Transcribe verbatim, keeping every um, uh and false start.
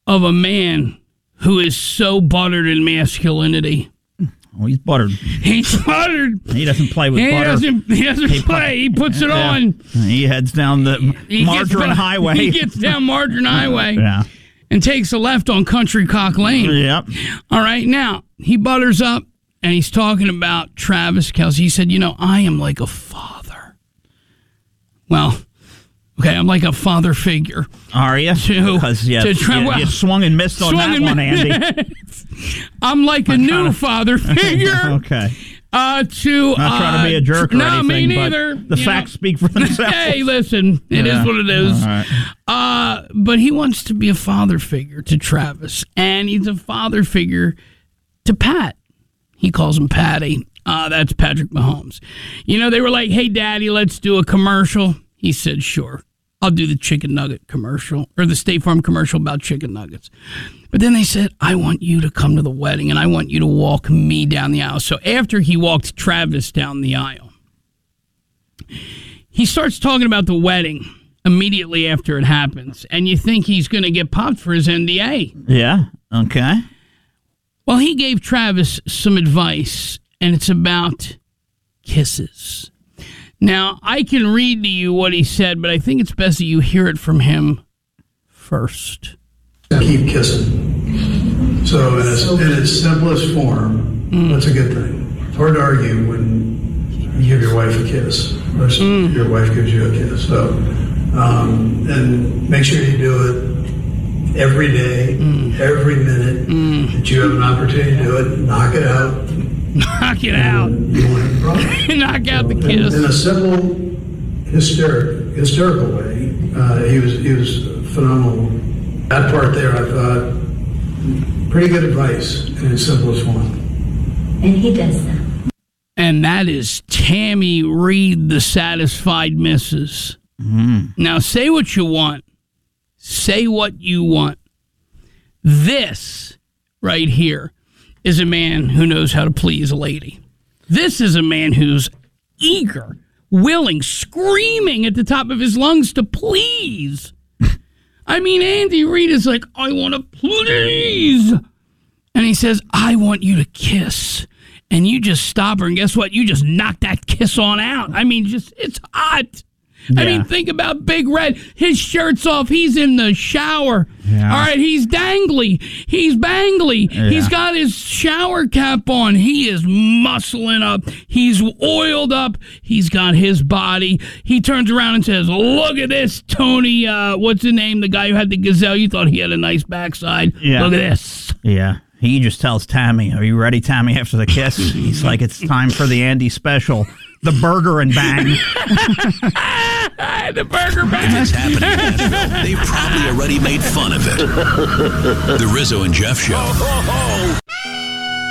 of a man who is so buttered in masculinity. Oh, he's buttered. He's buttered. He doesn't play with he butter. Doesn't, he doesn't he play. He puts it yeah. on. He heads down the he Margarine gets, Highway. He gets down Margarine Highway yeah. and takes a left on Country Cock Lane. Yep. All right, now, he butters up, and he's talking about Travis Kelce. He said, you know, I am like a father. Well, okay, I'm like a father figure. Are you? To, because yeah, to tra- you, well, you swung and missed on that one, Andy. I'm like a I'm new trying to- father figure. Okay. Uh, to Not uh, trying to be a jerk or no, anything, me neither. but the You facts know. speak for themselves. Hey, listen, it Yeah. is what it is. All right. Uh, but he wants to be a father figure to Travis, and he's a father figure to Pat. He calls him Patty. Uh, that's Patrick Mahomes. You know, they were like, hey, Daddy, let's do a commercial. He said, sure. I'll do the chicken nugget commercial or the State Farm commercial about chicken nuggets. But then they said, I want you to come to the wedding and I want you to walk me down the aisle. So after he walked Travis down the aisle, he starts talking about the wedding immediately after it happens. And you think he's going to get popped for his N D A. Yeah. Okay. Well, he gave Travis some advice, and it's about kisses. Now, I can read to you what he said, but I think it's best that you hear it from him first. Keep kissing. So in its, in its simplest form, mm. that's a good thing. It's hard to argue when you give your wife a kiss versus mm. your wife gives you a kiss. So, um, and make sure you do it every day, mm. every minute mm. that you have an opportunity to do it. Knock it out. Knock it out. You want it problem. Knock out so, the kiss. In, in a simple, hysteric, hysterical way, uh, he was he was phenomenal. That part there, I thought, pretty good advice in its simplest form. And he does that. And that is Tammy Reed, the satisfied missus. Mm. Now, say what you want. Say what you want. This right here is a man who knows how to please a lady. This is a man who's eager, willing, screaming at the top of his lungs to please. I mean, Andy Reid is like, I want to please. And he says, I want you to kiss. And you just stop her, and guess what? You just knock that kiss on out. I mean, just, it's hot. Yeah. I mean, think about Big Red. His shirt's off. He's in the shower. Yeah. All right, he's dangly. He's bangly. Yeah. He's got his shower cap on. He is muscling up. He's oiled up. He's got his body. He turns around and says, look at this, Tony. Uh, what's the name? The guy who had the gazelle. You thought he had a nice backside. Yeah. Look at this. Yeah. He just tells Tammy, are you ready, Tammy, after the kiss? He's like, it's time for the Andy special. The burger and bang. The burger bang. If it's happening in Nashville, they've probably already made fun of it. The Rizzo and Jeff Show.